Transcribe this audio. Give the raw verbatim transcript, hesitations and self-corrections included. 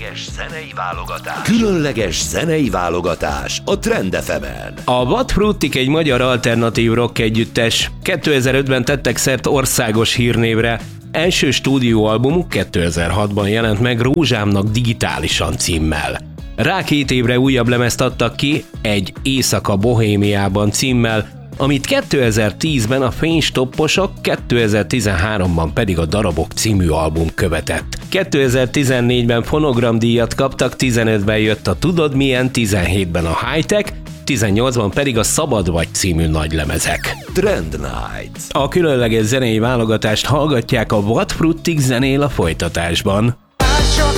Különleges zenei válogatás. Különleges zenei válogatás a Trend ef emen. A What Fruitik egy magyar alternatív rock együttes. kétezer-ötben tettek szert országos hírnévre. Első stúdióalbumuk kétezer-hatban jelent meg Rózsámnak digitálisan címmel. Rá két évre újabb lemezt adtak ki, egy Éjszaka Bohémiában címmel, amit kétezer-tízben a Fénystopposok, kétezer-tizenháromban pedig a Darabok című album követett. kétezer-tizennégyben fonogramdíjat kaptak, tizenötben jött a Tudod milyen, tizenhétben a High-Tech, tizennyolcban pedig a Szabad vagy című nagylemezek. Trend Night. A különleges zenei válogatást hallgatják, a What Fruitik zenél a folytatásban.